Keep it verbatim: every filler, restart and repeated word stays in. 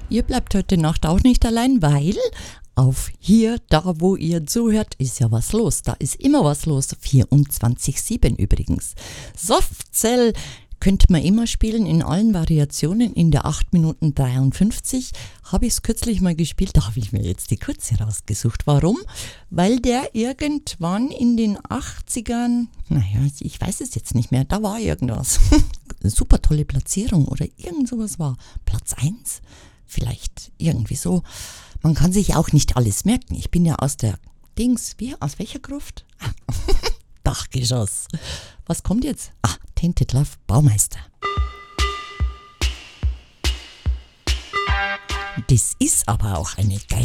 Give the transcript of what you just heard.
Ihr bleibt heute Nacht auch nicht allein, weil auf hier, da wo ihr zuhört, ist ja was los. Da ist immer was los. vierundzwanzig sieben übrigens. Softcell könnte man immer spielen in allen Variationen. In der acht Minuten dreiundfünfzig habe ich es kürzlich mal gespielt. Da habe ich mir jetzt die kurze rausgesucht. Warum? Weil der irgendwann in den achtzigern, naja, ich weiß es jetzt nicht mehr, da war irgendwas. Super tolle Platzierung oder irgend sowas war. Platz eins? Vielleicht irgendwie so. Man kann sich auch nicht alles merken. Ich bin ja aus der Dings, wie, aus welcher Gruft? Dachgeschoss. Was kommt jetzt? Ah, Tainted Love, Baumeister. Das ist aber auch eine geile